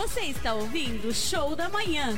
Você está ouvindo o Show da Manhã.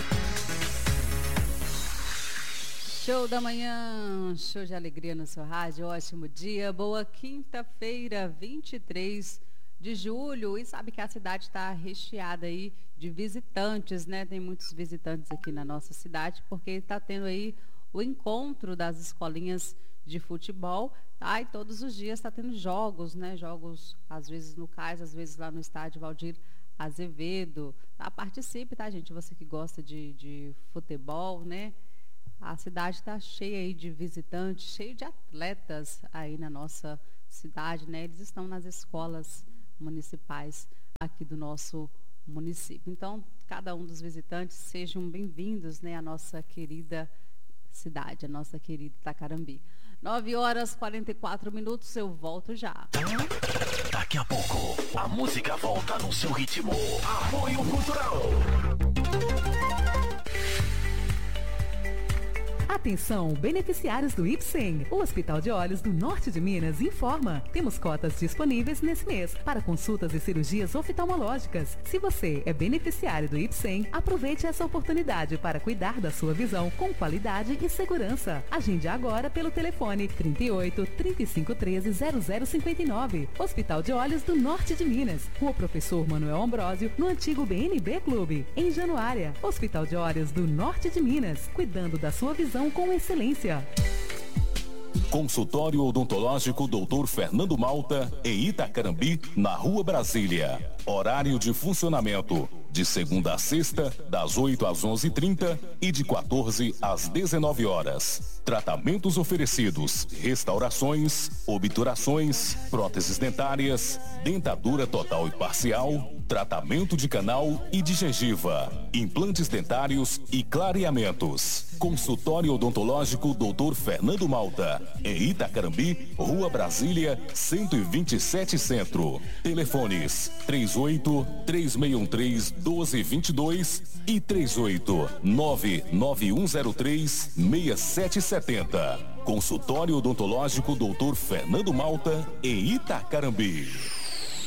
Show da manhã, show de alegria no seu rádio, ótimo dia, boa quinta-feira, 23 de julho. E sabe que a cidade está recheada aí de visitantes, né? Tem muitos visitantes aqui na nossa cidade, porque está tendo aí o encontro das escolinhas de futebol, tá? E todos os dias está tendo jogos, né? Jogos, às vezes no Cais, às vezes lá no estádio Valdir Azevedo. Tá? Participe, tá, gente? Você que gosta de futebol, né? A cidade está cheia aí de visitantes, cheia de atletas aí na nossa cidade, né? Eles estão nas escolas municipais aqui do nosso município. Então, cada um dos visitantes sejam bem-vindos, né, à nossa querida cidade, a nossa querida Itacarambi. 9h44, eu volto já. Daqui a pouco, a música volta no seu ritmo. Apoio Cultural. Atenção, beneficiários do IPSEM. O Hospital de Olhos do Norte de Minas informa. Temos cotas disponíveis nesse mês para consultas e cirurgias oftalmológicas. Se você é beneficiário do IPSEM, aproveite essa oportunidade para cuidar da sua visão com qualidade e segurança. Agende agora pelo telefone 38 35 13 0059. Hospital de Olhos do Norte de Minas. Rua Professor Manuel Ambrósio, no antigo BNB Clube. Em Januária, Hospital de Olhos do Norte de Minas. Cuidando da sua visão com excelência. Consultório Odontológico Dr. Fernando Malta, em Itacarambi, na Rua Brasília. Horário de funcionamento: de segunda a sexta, das 8 às 11h30 e de 14 às 19 horas. Tratamentos oferecidos: restaurações, obturações, próteses dentárias, dentadura total e parcial, tratamento de canal e de gengiva, implantes dentários e clareamentos. Consultório Odontológico Dr. Fernando Malta, em Itacarambi, Rua Brasília, 127 Centro. Telefones 38-3613-1222 e 38-99103-6770. Consultório Odontológico Dr. Fernando Malta, em Itacarambi.